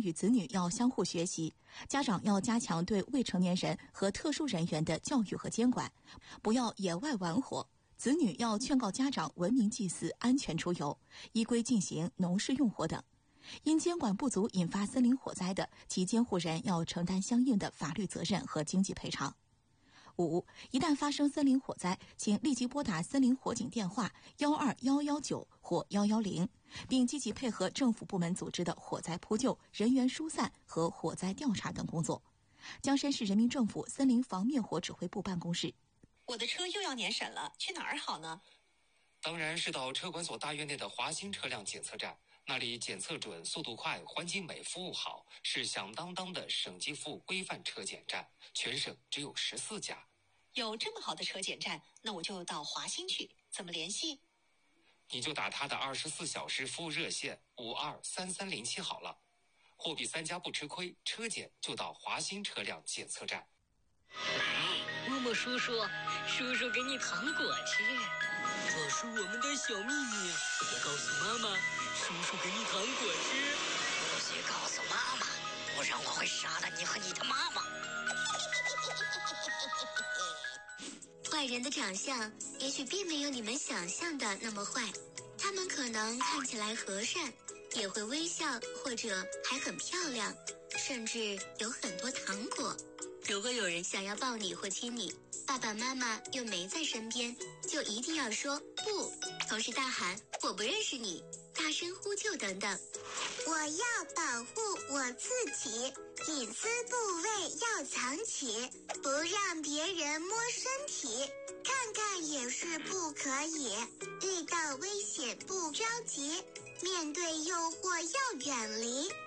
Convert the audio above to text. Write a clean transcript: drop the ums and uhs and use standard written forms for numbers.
与子女要相互学习，家长要加强对未成年人和特殊人员的教育和监管，不要野外玩火。子女要劝告家长文明祭祀、安全出游，依规进行农事用活等。因监管不足引发森林火灾的，其监护人要承担相应的法律责任和经济赔偿。5. 一旦发生森林火灾，请立即拨打森林火警电话12119或110，并积极配合政府部门组织的火灾扑救、人员疏散和火灾调查等工作。江山市人民政府森林防灭火指挥部办公室。 我的车又要年审了，去哪儿好呢？ 当然是到车管所大院内的华新车辆检测站，那里检测准、速度快、环境美、服务好，是响当当的省级服务规范车检站，全省只有14家。 有这么好的车检站，那我就到华新去，怎么联系？ 你就打他的24小时服务热线523307好了。货比三家不吃亏，车检就到华新车辆检测站。 默默叔叔，叔叔给你糖果吃， 这是我们的小秘密，别告诉妈妈。叔叔给你糖果吃， 不许告诉妈妈，不然我会杀了你和你的妈妈。 坏人的长相也许并没有你们想象的那么坏，他们可能看起来和善，也会微笑，或者还很漂亮，甚至有很多糖果。如果有人想要抱你或亲你，爸爸妈妈又没在身边，就一定要说不，同时大喊我不认识你，大声呼救等等。 我要保护我自己，隐私部位要藏起，不让别人摸身体，看看也是不可以。遇到危险不着急，面对诱惑要远离。